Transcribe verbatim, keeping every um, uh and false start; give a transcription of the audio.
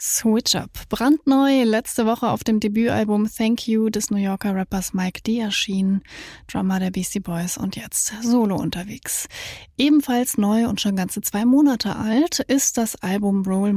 Switch Up. Brandneu, letzte Woche auf dem Debütalbum Thank You des New Yorker Rappers Mike D erschienen, Drummer der Beastie Boys und jetzt solo unterwegs. Ebenfalls neu und schon ganze zwei Monate alt ist das Album Role